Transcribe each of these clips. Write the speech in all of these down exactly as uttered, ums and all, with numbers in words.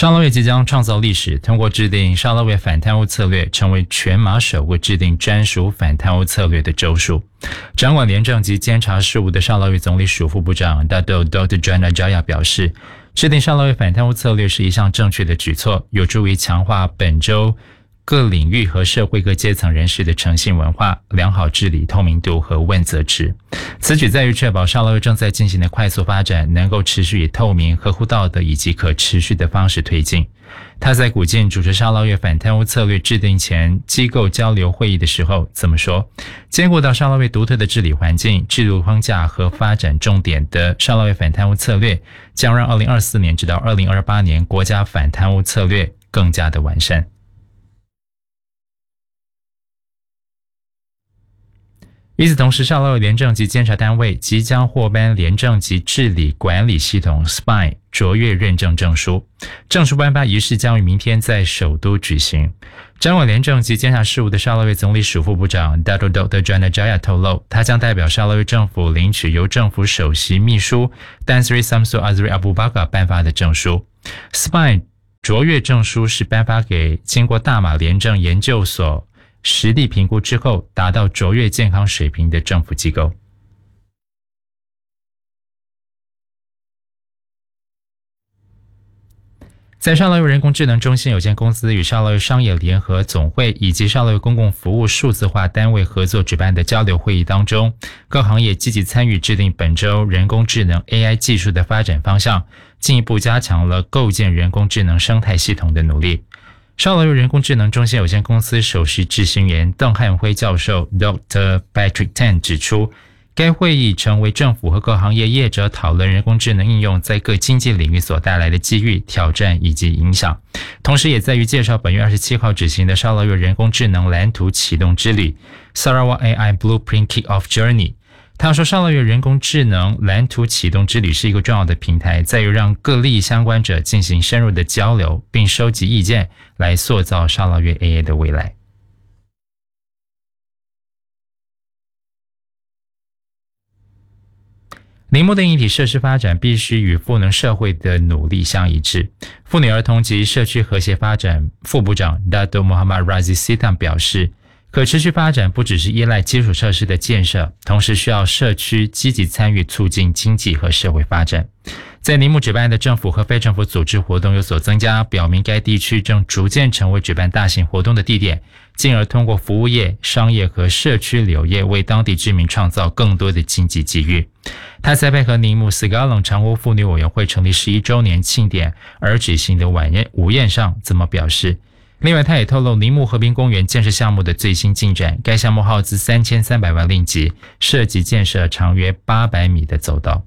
沙捞越即将创造历史，通过制定沙捞越反贪污策略，成为全马首个制定专属反贪污策略的州属。掌管廉政及监察事务的沙捞越总理署副部长 Dato Doctor Joanna Jaya 表示，制定沙捞越反贪污策略是一项正确的举措，有助于强化本州各领域和社会各阶层人士的诚信文化、良好治理、透明度和问责制。此举在于确保沙捞越正在进行的快速发展能够持续以透明、合乎道德以及可持续的方式推进。他在古晋主持沙捞越反贪污策略制定前机构交流会议的时候这么说：兼顾到沙捞越独特的治理环境、制度框架和发展重点的沙捞越反贪污策略，将让二零二四年直到二零二八年国家反贪污策略更加的完善。与此同时，沙捞越廉政及监察单位即将获颁廉政及治理管理系统 S P I 卓越认证证书，证书颁发仪式将于明天在首都举行。掌管廉政及监察事务的沙捞越总理署副部长 Dato Doctor Joanna Jaya 透露，他将代表沙捞越政府领取由政府首席秘书 Tan Sri Samsul Azri Abu Bakar 颁发的证书。S P I 卓越证书是颁发给经过大马廉政研究所实地评估之后达到卓越健康水平的政府机构。在沙捞越人工智能中心有限公司与沙捞越商业联合总会以及沙捞越公共服务数字化单位合作举办的交流会议当中，各行业积极参与制定本周人工智能 A I 技术的发展方向，进一步加强了构建人工智能生态系统的努力。沙捞越人工智能中心有限公司首席执行员邓汉辉教授 Doctor Patrick Tan 指出，该会议成为政府和各行业业者讨论人工智能应用在各经济领域所带来的机遇、挑战以及影响，同时也在于介绍本月二十七号举行的沙捞越人工智能蓝图启动之旅 Sarawak A I Blueprint Kick-Off Journey。他说，沙捞越人工智能蓝图启动之旅是一个重要的平台，在于让各利益相关者进行深入的交流，并收集意见，来塑造沙捞越 A I 的未来。铃木的硬体设施发展必须与赋能社会的努力相一致。妇女儿童及社区和谐发展副部长 Dato Muhammad Razi Sitam 表示，可持续发展不只是依赖基础设施的建设，同时需要社区积极参与，促进经济和社会发展。在宁木举办的政府和非政府组织活动有所增加，表明该地区正逐渐成为举办大型活动的地点，进而通过服务业、商业和社区旅游业为当地居民创造更多的经济机遇。他在配合宁木斯嘎冷常务妇女委员会成立十一周年庆典而举行的晚宴午宴上这么表示。另外，他也透露宁木河滨公园建设项目的最新进展，该项目耗资三千三百万令吉，涉及建设长约八百米的走道。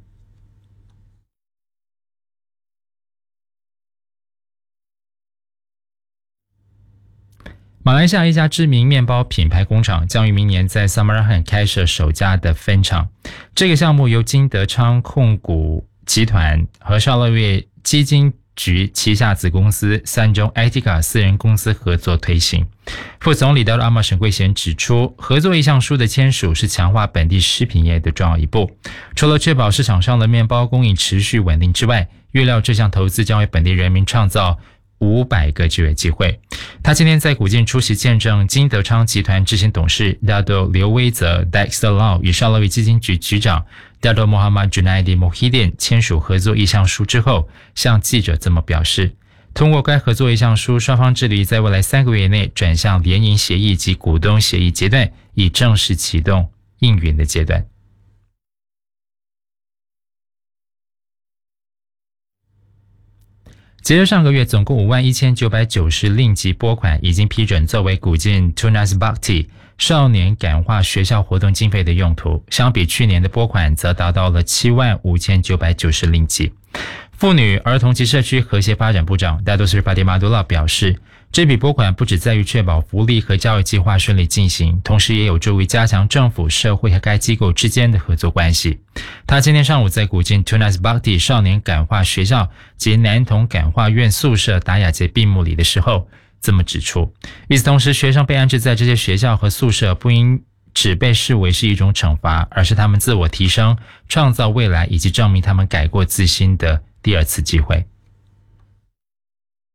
马来西亚一家知名面包品牌工厂将于明年在 Samarahan 开设首家的分厂。这个项目由金德昌控股集团和沙捞越基金局旗下子公司三中 I T C A 私人公司合作推行。副总理达阿马沈桂贤指出，合作意向书的签署是强化本地食品业的重要一步。除了确保市场上的面包供应持续稳定之外，预料这项投资将为本地人民创造五百个就业机会。他今天在古晋出席见证金德昌集团执行董事 Dato 刘威泽 Dexter Lau 与沙捞越基金局局长 Dato Muhammad Junaidi Mohidin 签署合作意向书之后，向记者这么表示，通过该合作意向书，双方致力在未来三个月内转向联营协议及股东协议阶段，以正式启动营运的阶段。截至上个月，总共五万一千九百九十令吉拨款已经批准作为古晋 Tunas Bakti 少年感化学校活动经费的用途，相比去年的拨款则达到了七万五千九百九十令吉。妇女、儿童及社区和谐发展部长 Dato Sri Fatimah Abdullah 表示，这笔拨款不只在于确保福利和教育计划顺利进行，同时也有助于加强政府、社会和该机构之间的合作关系。他今天上午在古晋 Tunas Bakti 少年感化学校及男童感化院宿舍达雅节闭幕礼的时候这么指出。与此同时，学生被安置在这些学校和宿舍不应只被视为是一种惩罚，而是他们自我提升、创造未来以及证明他们改过自新的第二次机会。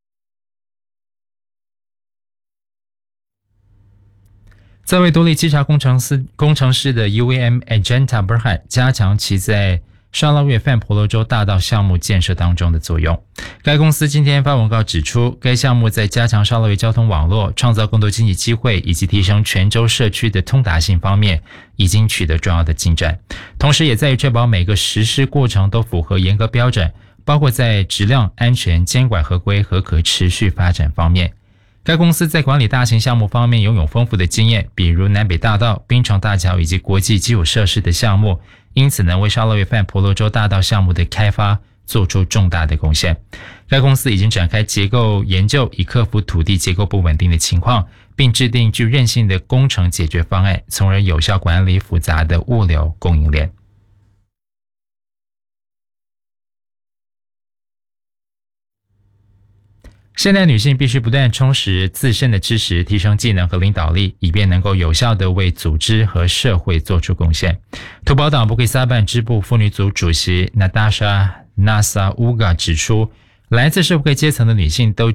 在为独立稽查工程师工程师的 U A M Ajanta Berhad 加强其在沙捞越泛婆罗洲大道项目建设当中的作用。该公司今天发文告指出，该项目在加强沙捞越交通网络、创造更多经济机会以及提升全州社区的通达性方面已经取得重要的进展，同时也在于确保每个实施过程都符合严格标准，包括在质量、安全、监管合规和可持续发展方面。该公司在管理大型项目方面拥有丰富的经验，比如南北大道、槟城大桥以及国际基础设施的项目，因此能为沙捞越泛婆罗洲大道项目的开发做出重大的贡献。该公司已经展开结构研究，以克服土地结构不稳定的情况，并制定具韧性的工程解决方案，从而有效管理复杂的物流供应链。现代女性必须不断充实自身的知识，提升技能和领导力，以便能够有效地为组织和社会做出贡献。土保党布奎萨办支部妇女组主席 Natasha Nasa Uga 指出，来自社会阶层的女性都